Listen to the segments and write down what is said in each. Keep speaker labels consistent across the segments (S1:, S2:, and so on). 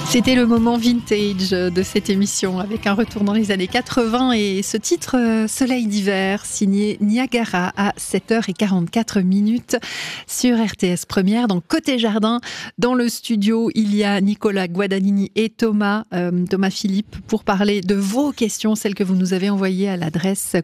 S1: C'était le moment vintage de cette émission avec un retour dans les années 80 et ce titre Soleil d'hiver signé Niagara à 7h44 sur RTS Première. Dans Côté Jardin, dans le studio, il y a Nicolas Guadagnini et Thomas Philippe pour parler de vos questions, celles que vous nous avez envoyées à l'adresse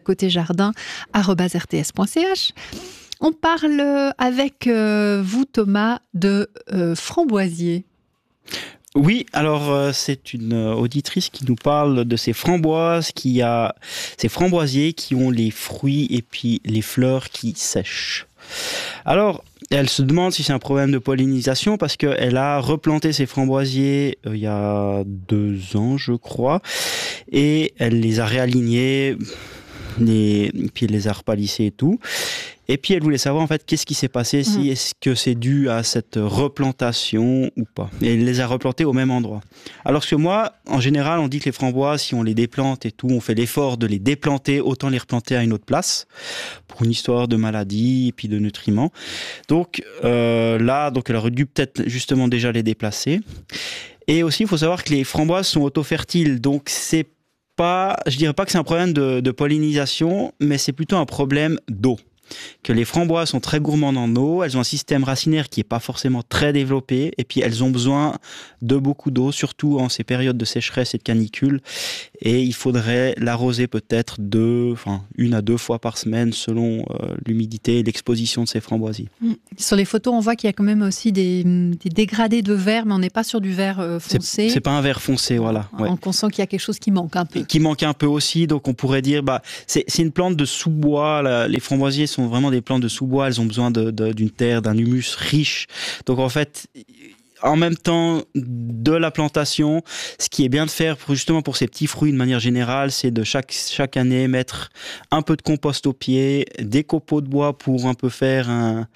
S1: côtéjardin@rts.ch. On parle avec vous, Thomas, de framboisier.
S2: Oui, alors c'est une auditrice qui nous parle de ces framboises, ces framboisiers qui ont les fruits et puis les fleurs qui sèchent. Alors, elle se demande si c'est un problème de pollinisation parce qu'elle a replanté ses framboisiers il y a 2 ans, je crois, et elle les a réalignés, puis elle les a repalissés et tout. Et puis elle voulait savoir en fait qu'est-ce qui s'est passé, si est-ce que c'est dû à cette replantation ou pas. Et elle les a replantées au même endroit. Alors que moi, en général, on dit que les framboises, si on les déplante et tout, on fait l'effort de les déplanter, autant les replanter à une autre place pour une histoire de maladie et puis de nutriments. Donc donc elle aurait dû peut-être justement déjà les déplacer. Et aussi, il faut savoir que les framboises sont auto-fertiles, donc je dirais pas que c'est un problème de pollinisation, mais c'est plutôt un problème d'eau. Que les framboises sont très gourmandes en eau, elles ont un système racinaire qui n'est pas forcément très développé, et puis elles ont besoin de beaucoup d'eau, surtout en ces périodes de sécheresse et de canicule, et il faudrait l'arroser peut-être 1 à 2 fois par semaine selon l'humidité et l'exposition de ces framboisiers.
S1: Sur les photos, on voit qu'il y a quand même aussi des dégradés de vert, mais on n'est pas sur du vert foncé.
S2: C'est pas un vert foncé, voilà. Ouais.
S1: On sent qu'il y a quelque chose qui manque un peu.
S2: Qui manque un peu aussi, donc on pourrait dire, c'est une plante de sous-bois, là. Les framboisiers sont vraiment des plantes de sous-bois, elles ont besoin d'une terre, d'un humus riche. Donc en fait, en même temps de la plantation, ce qui est bien de faire justement pour ces petits fruits de manière générale, c'est de chaque année mettre un peu de compost au pied, des copeaux de bois pour un peu faire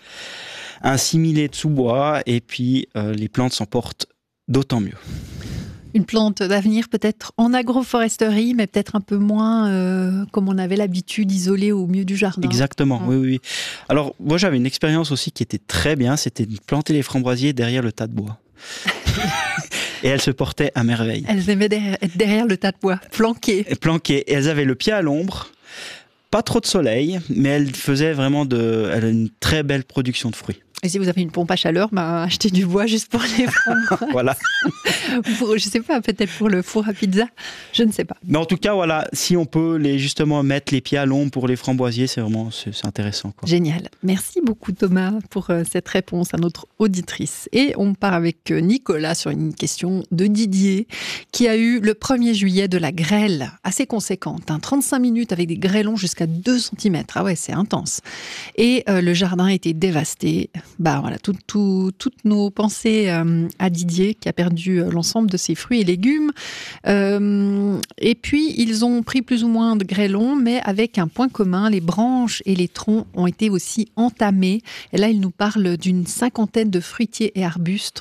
S2: un similé de sous-bois, et puis les plantes s'en portent d'autant mieux.
S1: Une plante d'avenir peut-être en agroforesterie, mais peut-être un peu moins comme on avait l'habitude, isolée au milieu du jardin.
S2: Exactement, oui. Alors, moi j'avais une expérience aussi qui était très bien, c'était de planter les framboisiers derrière le tas de bois. Et elles se portaient à merveille.
S1: Elles aimaient être derrière le tas de bois, planquées.
S2: Et elles avaient le pied à l'ombre, pas trop de soleil, mais elles faisaient vraiment elles avaient une très belle production de fruits.
S1: Et si vous avez une pompe à chaleur, achetez du bois juste pour les framboises.
S2: Voilà.
S1: Je sais pas, peut-être pour le four à pizza, je ne sais pas.
S2: Mais en tout cas, voilà, si on peut justement mettre les pieds à l'ombre pour les framboisiers, c'est intéressant, quoi.
S1: Génial. Merci beaucoup Thomas pour cette réponse à notre auditrice. Et on part avec Nicolas sur une question de Didier qui a eu le 1er juillet de la grêle assez conséquente. 35 minutes avec des grêlons jusqu'à 2 cm. Ah ouais, c'est intense. Et le jardin a été dévasté. Voilà, toutes nos pensées à Didier qui a perdu l'ensemble de ses fruits et légumes. Et puis, ils ont pris plus ou moins de grêlons, mais avec un point commun, les branches et les troncs ont été aussi entamés. Et là, il nous parle d'une 50aine de fruitiers et arbustes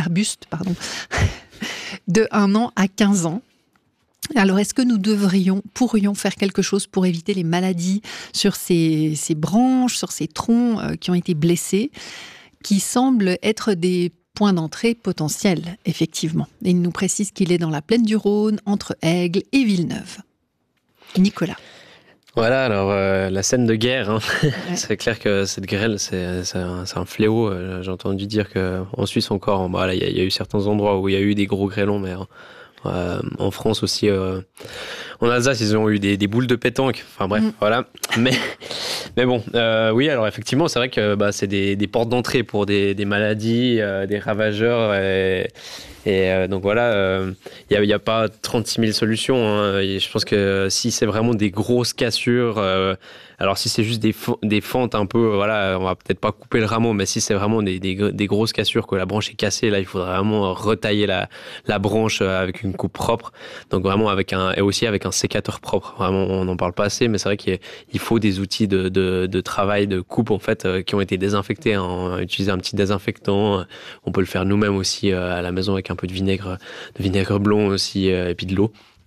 S1: de 1 an à 15 ans. Alors, est-ce que nous pourrions faire quelque chose pour éviter les maladies sur ces branches, sur ces troncs qui ont été blessés, qui semblent être des points d'entrée potentiels, effectivement. Et il nous précise qu'il est dans la plaine du Rhône, entre Aigle et Villeneuve. Nicolas.
S3: Voilà, alors la scène de guerre, hein. Ouais. C'est clair que cette grêle, c'est un fléau. J'ai entendu dire qu'en Suisse encore, il y a eu certains endroits où il y a eu des gros grêlons, mais... en France aussi, en Alsace, ils ont eu des boules de pétanque. Enfin bref, voilà. Mais bon, oui, alors effectivement, c'est vrai que c'est des portes d'entrée pour des maladies, des ravageurs. Et donc voilà, il n'y a pas 36 000 solutions. Hein. Et je pense que si c'est vraiment des grosses cassures, alors si c'est juste des fentes un peu, voilà, on va peut-être pas couper le rameau, mais si c'est vraiment des grosses cassures, que la branche est cassée, là il faudrait vraiment retailler la branche avec une coupe propre. Donc vraiment et aussi avec un sécateur propre. Vraiment, on n'en parle pas assez, mais c'est vrai qu'il faut des outils de travail, de coupe en fait, qui ont été désinfectés. Utiliser un petit désinfectant. On peut le faire nous-mêmes aussi à la maison avec un peu de vinaigre blanc aussi, et puis de l'eau.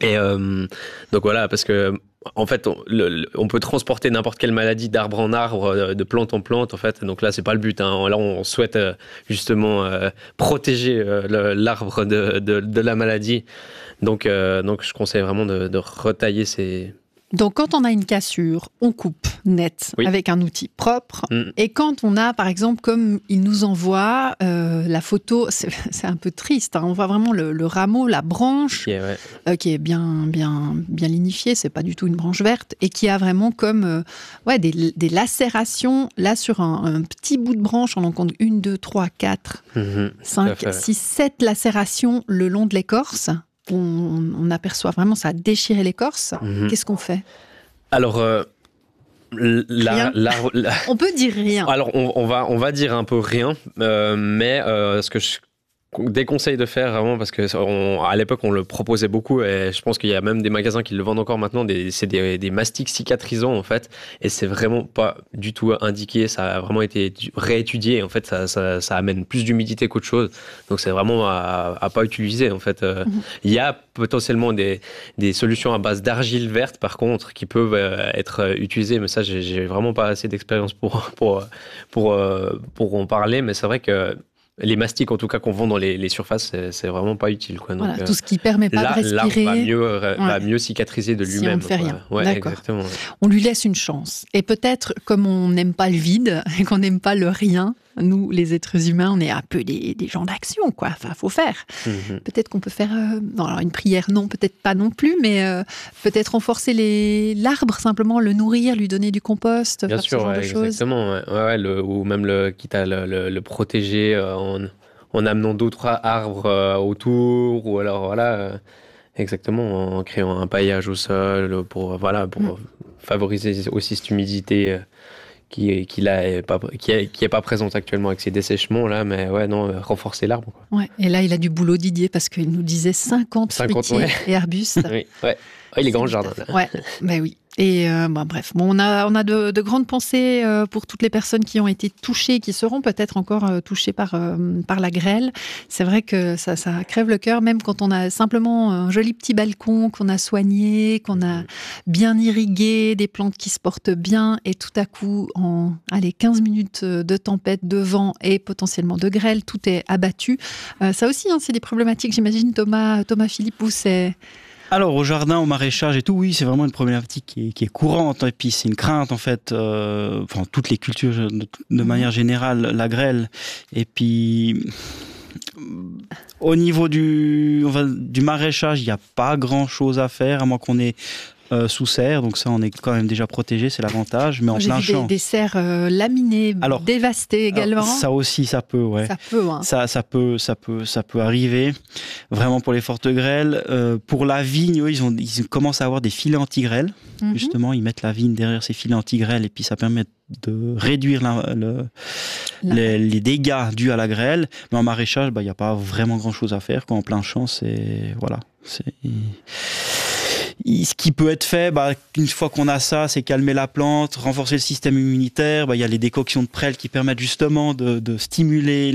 S3: Et donc voilà, parce que en fait, on peut transporter n'importe quelle maladie d'arbre en arbre, de plante en plante, en fait. Donc là, c'est pas le but, hein. Là, on souhaite justement protéger l'arbre de la maladie. Donc, je conseille vraiment de retailler ces...
S1: Donc, quand on a une cassure, on coupe net avec un outil propre. Et quand on a, par exemple, comme il nous envoie la photo, c'est un peu triste, hein, on voit vraiment le rameau, la branche, qui est bien lignifiée, c'est pas du tout une branche verte, et qui a vraiment comme des lacérations, là, sur un petit bout de branche, on en compte 1, 2, 3, 4, 5, 6, 7 lacérations le long de l'écorce. On aperçoit vraiment, ça a déchiré l'écorce. Qu'est-ce qu'on fait ?
S3: Alors,
S1: on peut dire rien.
S3: Alors, on va dire un peu rien, mais ce que je déconseille de faire vraiment, parce que à l'époque on le proposait beaucoup, et je pense qu'il y a même des magasins qui le vendent encore maintenant, c'est des mastiques cicatrisants en fait, et c'est vraiment pas du tout indiqué. Ça a vraiment été réétudié, en fait ça amène plus d'humidité qu'autre chose, donc c'est vraiment à pas utiliser en fait. Il y a potentiellement des solutions à base d'argile verte par contre qui peuvent être utilisées, mais ça j'ai vraiment pas assez d'expérience pour en parler, mais c'est vrai que les mastiques, en tout cas, qu'on vend dans les surfaces, c'est vraiment pas utile, quoi. Donc,
S1: voilà, tout ce qui permet pas de respirer.
S3: L'arbre va mieux cicatriser de lui-même.
S1: Si on ne fait rien.
S3: Ouais,
S1: d'accord.
S3: Exactement.
S1: On lui laisse une chance. Et peut-être, comme on n'aime pas le vide et qu'on n'aime pas le rien, nous, les êtres humains, on est un peu des gens d'action, quoi. Enfin, faut faire. Peut-être qu'on peut faire... non, alors une prière, non, peut-être pas non plus, mais peut-être renforcer l'arbre, simplement le nourrir, lui donner du compost,
S3: bien
S1: faire
S3: sûr,
S1: ce genre de choses.
S3: Exactement. Ou même quitte à le protéger en amenant d'autres arbres autour, ou alors voilà, exactement, en créant un paillage au sol pour favoriser aussi cette humidité qui est pas présente actuellement avec ces dessèchements là, mais renforcer l'arbre, quoi.
S1: Ouais, et là il a du boulot, Didier, parce qu'il nous disait 50 fruitiers et arbustes.
S3: Oui, ouais. Il est grand le jardin.
S1: Ouais, ben oui. Et bref, on a de grandes pensées pour toutes les personnes qui ont été touchées, qui seront peut-être encore touchées par la grêle. C'est vrai que ça crève le cœur, même quand on a simplement un joli petit balcon qu'on a soigné, qu'on a bien irrigué, des plantes qui se portent bien, et tout à coup, en 15 minutes de tempête, de vent et potentiellement de grêle, tout est abattu. Ça aussi, hein, c'est des problématiques, j'imagine, Thomas Philippe, où c'est...
S2: Alors, au jardin, au maraîchage et tout, oui, c'est vraiment une problématique qui est courante. Et puis, c'est une crainte, en fait, toutes les cultures, de manière générale, la grêle. Et puis, au niveau du maraîchage, il n'y a pas grand-chose à faire, à moins qu'on ait sous serre, donc ça on est quand même déjà protégé, c'est l'avantage, mais en plein champ.
S1: J'ai vu des serres laminées, dévastées également.
S2: Ça aussi, ça peut, ouais.
S1: Ça peut, hein.
S2: Ça peut arriver, vraiment pour les fortes grêles. Pour la vigne, eux, ils commencent à avoir des filets anti-grêle. Justement, ils mettent la vigne derrière ces filets anti-grêle, et puis ça permet de réduire les dégâts dus à la grêle. Mais en maraîchage, il n'y a pas vraiment grand-chose à faire. Quand en plein champ, ce qui peut être fait, une fois qu'on a ça, c'est calmer la plante, renforcer le système immunitaire. Il y a les décoctions de prêle qui permettent justement de stimuler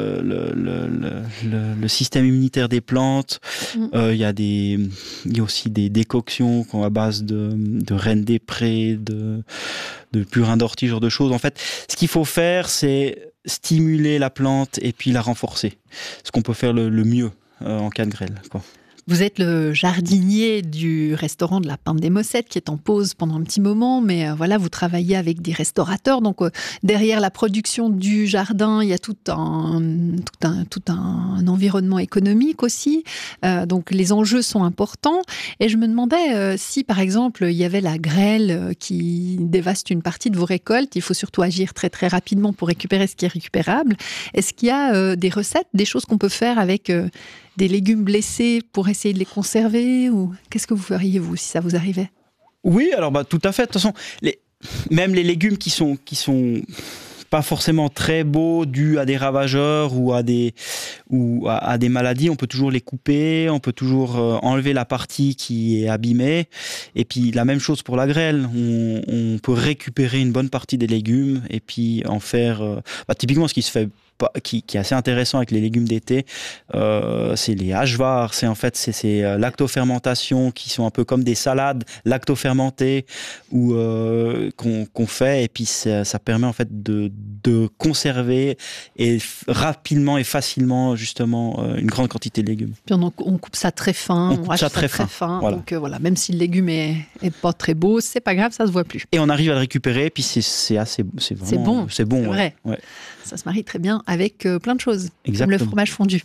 S2: le système immunitaire des plantes. Il y a aussi des décoctions à base de rennes des prés, de purin d'ortie, ce genre de choses. En fait, ce qu'il faut faire, c'est stimuler la plante et puis la renforcer. Ce qu'on peut faire le mieux en cas de grêle, quoi.
S1: Vous êtes le jardinier du restaurant de la Pinte des Mossettes qui est en pause pendant un petit moment, mais vous travaillez avec des restaurateurs. Donc derrière la production du jardin, il y a tout un environnement économique aussi. Donc les enjeux sont importants. Et je me demandais si par exemple il y avait la grêle qui dévaste une partie de vos récoltes. Il faut surtout agir très très rapidement pour récupérer ce qui est récupérable. Est-ce qu'il y a des recettes, des choses qu'on peut faire avec des légumes blessés pour essayer de les conserver, ou qu'est-ce que vous feriez, vous, si ça vous arrivait ?
S2: Oui, alors tout à fait. De toute façon, même les légumes qui sont pas forcément très beaux, dus à des ravageurs ou à des maladies, on peut toujours les couper, on peut toujours enlever la partie qui est abîmée. Et puis la même chose pour la grêle, on peut récupérer une bonne partie des légumes et puis en faire typiquement ce qui se fait qui est assez intéressant avec les légumes d'été, c'est les hachevars. C'est en fait ces lactofermentations qui sont un peu comme des salades lactofermentées qu'on fait, et puis ça permet en fait de conserver et rapidement et facilement justement une grande quantité de légumes.
S1: Puis on coupe ça très fin,
S2: on hache ça très fin. Voilà.
S1: Donc voilà, même si le légume est pas très beau, c'est pas grave, ça se voit plus.
S2: Et on arrive à le récupérer, puis c'est vraiment
S1: c'est bon,
S2: ouais.
S1: Ça se marie très bien avec plein de choses,
S2: exactement,
S1: comme le fromage fondu.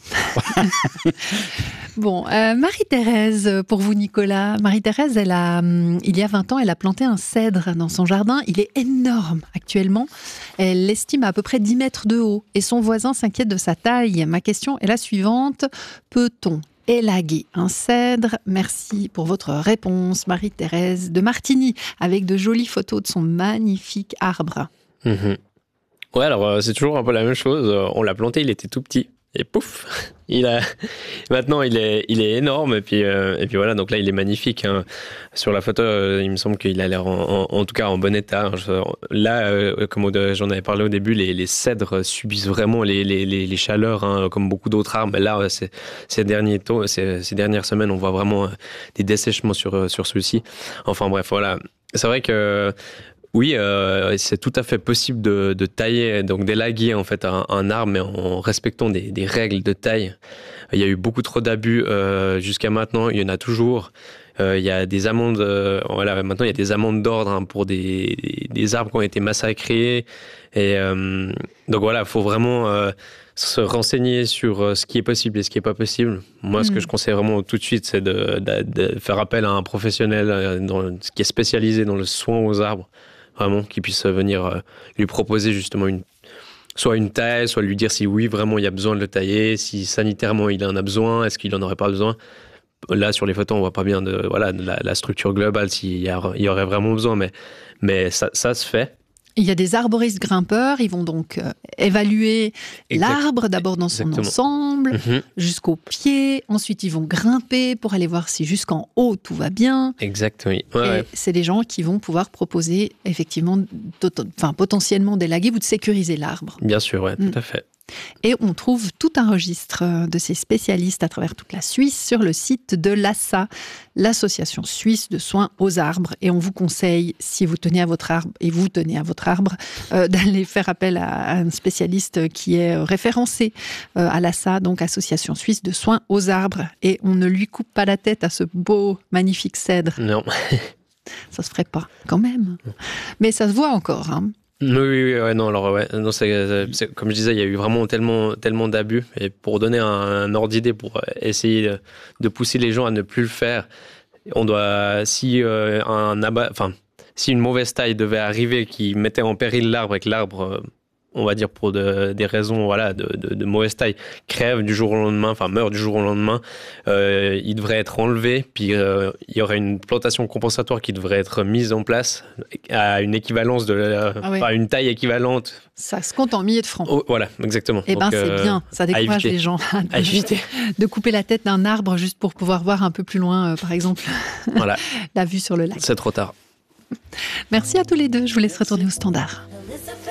S1: Bon, Marie-Thérèse, pour vous Nicolas. Marie-Thérèse, il y a 20 ans, elle a planté un cèdre dans son jardin. Il est énorme actuellement. Elle l'estime à peu près 10 mètres de haut et son voisin s'inquiète de sa taille. Ma question est la suivante. Peut-on élaguer un cèdre? Merci pour votre réponse, Marie-Thérèse de Martigny, avec de jolies photos de son magnifique arbre.
S3: Ouais, alors c'est toujours un peu la même chose. On l'a planté, il était tout petit. Et pouf, maintenant il est énorme, et puis voilà, donc là il est magnifique, hein. Sur la photo, il me semble qu'il a l'air en tout cas en bon état. Là, comme j'en avais parlé au début, les cèdres subissent vraiment les chaleurs, hein, comme beaucoup d'autres arbres. Là, ces dernières semaines, on voit vraiment des dessèchements sur celui-ci. Enfin bref, voilà. C'est vrai que oui, c'est tout à fait possible de tailler, donc d'élaguer en fait un arbre, mais en respectant des règles de taille. Il y a eu beaucoup trop d'abus jusqu'à maintenant, il y en a toujours. Il y a des amendes, maintenant il y a des amendes d'ordre, hein, pour des arbres qui ont été massacrés. Et donc voilà, il faut vraiment se renseigner sur ce qui est possible et ce qui n'est pas possible. Moi, ce que je conseille vraiment tout de suite, c'est de faire appel à un professionnel qui est spécialisé dans le soin aux arbres. Vraiment, qui puisse venir lui proposer justement soit une taille, soit lui dire si oui, vraiment il y a besoin de le tailler, si sanitairement il en a besoin, est-ce qu'il n'en aurait pas besoin. Là, sur les photos, on voit pas bien de la structure globale, s'il y aurait vraiment besoin, mais ça se fait.
S1: Il y a des arboristes grimpeurs, ils vont donc évaluer l'arbre d'abord dans son ensemble, jusqu'au pied. Ensuite, ils vont grimper pour aller voir si jusqu'en haut tout va bien.
S3: Exact, oui.
S1: C'est des gens qui vont pouvoir proposer effectivement, potentiellement d'élaguer ou de sécuriser l'arbre.
S3: Bien sûr, ouais, tout à fait.
S1: Et on trouve tout un registre de ces spécialistes à travers toute la Suisse sur le site de l'ASSA, l'Association Suisse de Soins aux Arbres. Et on vous conseille, si vous tenez à votre arbre, et vous tenez à votre arbre, d'aller faire appel à un spécialiste qui est référencé à l'ASSA, donc Association Suisse de Soins aux Arbres. Et on ne lui coupe pas la tête à ce beau, magnifique cèdre.
S3: Non.
S1: Ça se ferait pas, quand même. Mais ça se voit encore, hein.
S3: Oui, non, alors non, c'est comme je disais, il y a eu vraiment tellement d'abus, et pour donner un ordre d'idée, pour essayer de pousser les gens à ne plus le faire, on doit, si une mauvaise taille devait arriver qui mettait en péril l'arbre, et que l'arbre, on va dire pour des raisons de mauvaise taille, crève du jour au lendemain, enfin meurt du jour au lendemain, il devrait être enlevé, puis il y aurait une plantation compensatoire qui devrait être mise en place à une équivalence à une taille équivalente.
S1: Ça se compte en milliers de francs.
S3: Oh, voilà, exactement.
S1: Eh bien, c'est bien, ça décourage les gens
S3: à éviter
S1: de couper la tête d'un arbre juste pour pouvoir voir un peu plus loin, par exemple,
S3: voilà.
S1: La vue sur le lac.
S3: C'est trop tard.
S1: Merci à tous les deux, je vous laisse retourner au standard.